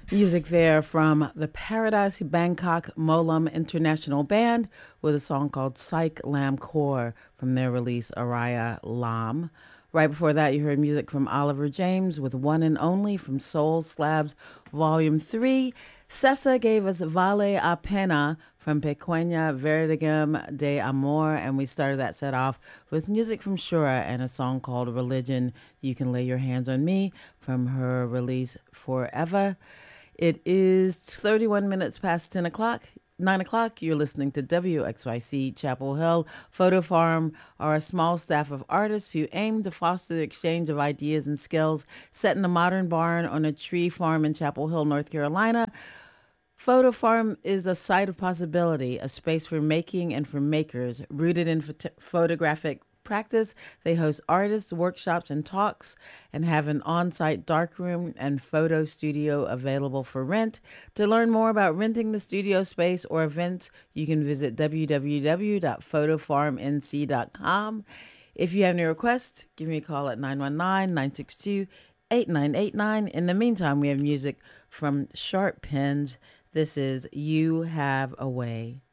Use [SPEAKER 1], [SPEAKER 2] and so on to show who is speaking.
[SPEAKER 1] Music there from the Paradise Bangkok Molam International Band with a song called Psych Lam Core from their release Araya Lam. Right before that, you heard music from Oliver James with One and Only from Soul Slabs Volume 3. Sessa gave us Vale a Pena from Pequeña Vertigem de Amor, and we started that set off with music from Shura and a song called Religion, You Can Lay Your Hands on Me from her release Forever. It is 31 minutes past 10 o'clock. 9 o'clock, you're listening to WXYC Chapel Hill. Photo Farm are a small staff of artists who aim to foster the exchange of ideas and skills set in a modern barn on a tree farm in Chapel Hill, North Carolina. Photo Farm is a site of possibility, a space for making and for makers. Rooted in photographic practice, they host artists, workshops, and talks, and have an on-site darkroom and photo studio available for rent. To learn more about renting the studio space or events, you can visit www.photofarmnc.com. If you have any requests, give me a call at 919-962-8989. In the meantime, we have music from Sharp Pens. This is You Have a Way.